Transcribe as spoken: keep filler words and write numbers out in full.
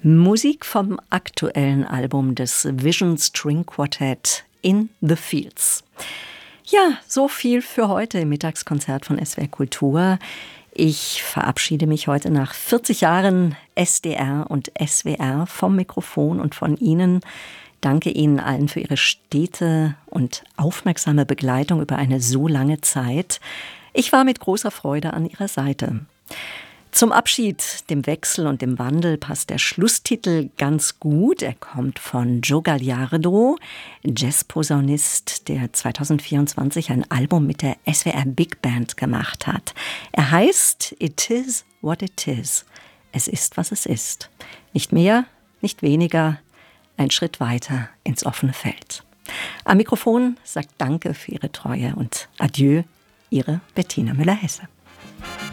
Musik vom aktuellen Album des Vision String Quartet In the Fields. Ja, so viel für heute im Mittagskonzert von S W R Kultur. Ich verabschiede mich heute nach vierzig Jahren S D R und S W R vom Mikrofon und von Ihnen. Danke Ihnen allen für Ihre stete und aufmerksame Begleitung über eine so lange Zeit. Ich war mit großer Freude an Ihrer Seite. Zum Abschied, dem Wechsel und dem Wandel passt der Schlusstitel ganz gut. Er kommt von Joe Gagliardo, Jazzposaunist, der zweitausendvierundzwanzig ein Album mit der S W R Big Band gemacht hat. Er heißt It is what it is. Es ist, was es ist. Nicht mehr, nicht weniger, ein Schritt weiter ins offene Feld. Am Mikrofon sagt Danke für Ihre Treue und Adieu, Ihre Bettina Müller-Hesse.